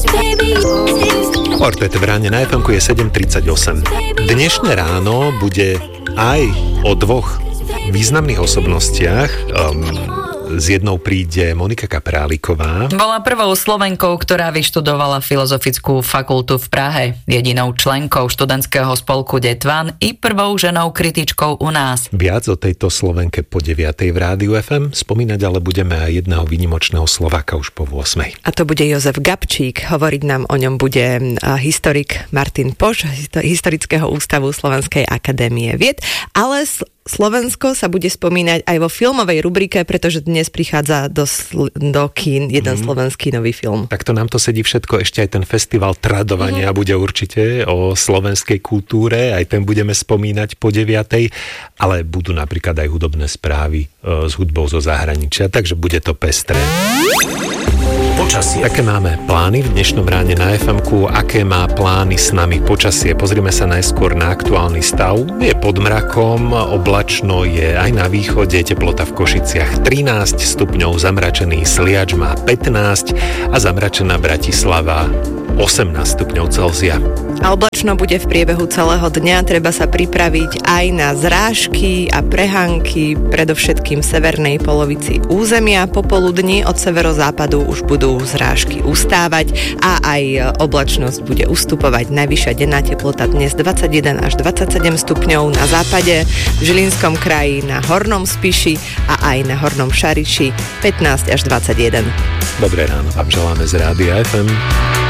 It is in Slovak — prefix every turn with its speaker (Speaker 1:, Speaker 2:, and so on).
Speaker 1: Kvartet v ráne na FM-ku je 7:38. Dnešné ráno bude aj o dvoch významných osobnostiach. S jednou príde Monika Kapráliková.
Speaker 2: Bola prvou Slovenkou, ktorá vyštudovala Filozofickú fakultu v Prahe, jedinou členkou študentského spolku Detvan i prvou ženou kritičkou u nás.
Speaker 1: Viac o tejto Slovenke po 9:00 v Rádiu FM. Spomínať ale budeme aj jedného výnimočného Slováka už po 8:00.
Speaker 3: A to bude Jozef Gabčík. Hovoriť nám o ňom bude historik Martin Poš z Historického ústavu Slovenskej akadémie vied, ale Slovensko sa bude spomínať aj vo filmovej rubrike, pretože dnes prichádza do kín jeden slovenský nový film.
Speaker 1: Takto nám to sedí všetko, ešte aj ten festival tradovania bude určite o slovenskej kultúre, aj ten budeme spomínať po 9:00, ale budú napríklad aj hudobné správy s hudbou zo zahraničia, takže bude to pestré. Počasie. Aké máme plány v dnešnom ráne na FM-ku? Aké má plány s nami počasie? Pozrime sa najskôr na aktuálny stav. Je pod mrakom, oblačno je aj na východe, teplota v Košiciach 13 stupňov, zamračený Sliač má 15 a zamračená Bratislava 18 stupňov Celzia.
Speaker 3: A oblačno bude v priebehu celého dňa, treba sa pripraviť aj na zrážky a prehánky, predovšetkým v severnej polovici územia. Popoludní od severozápadu už budú zrážky ustávať a aj oblačnosť bude ustupovať. Najvyššia denná teplota dnes 21 až 27 stupňov na západe, v Žilinskom kraji, na Hornom Spiši a aj na Hornom Šariši 15 až 21.
Speaker 1: Dobré ráno vám želáme z Rádia FM.